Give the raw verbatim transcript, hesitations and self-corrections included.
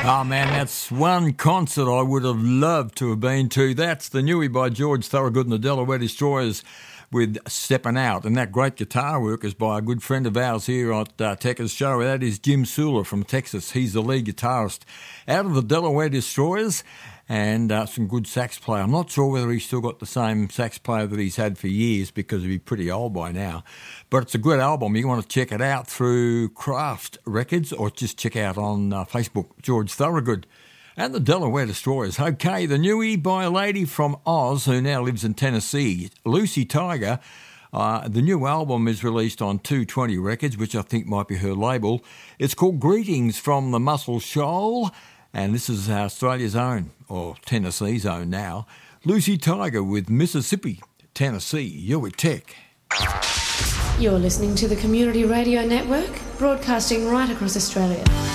Oh man, that's one concert I would have loved to have been to. That's the Newie by George Thorogood and the Delaware Destroyers with Steppin' Out. And that great guitar work is by a good friend of ours here at uh, Tekka's show. That is Jim Sula from Texas. He's the lead guitarist out of the Delaware Destroyers. And uh, some good sax player. I'm not sure whether he's still got the same sax player that he's had for years because he'd be pretty old by now. But it's a good album. You want to check it out through Craft Records or just check out on uh, Facebook, George Thorogood and the Delaware Destroyers. Okay, the Newie by a lady from Oz who now lives in Tennessee, Lucy Tiger. Uh, the new album is released on two twenty Records, which I think might be her label. It's called Greetings from the Muscle Shoal. And this is Australia's own, or Tennessee's own now, Lucy Tiger with Mississippi, Tennessee. You're with Tech. You're listening to the Community Radio Network, broadcasting right across Australia.